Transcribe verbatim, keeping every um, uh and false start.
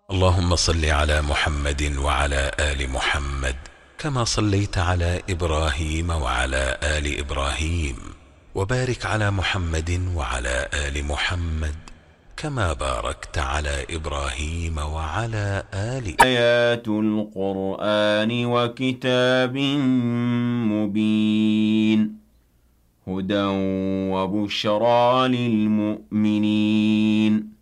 اللهم صل على محمد وعلى آل محمد كما صليت على إبراهيم وعلى آل إبراهيم، وبارك على محمد وعلى آل محمد كما باركت على إبراهيم وعلى آل آيات القرآن وكتاب مبين هدى وبشرى للمؤمنين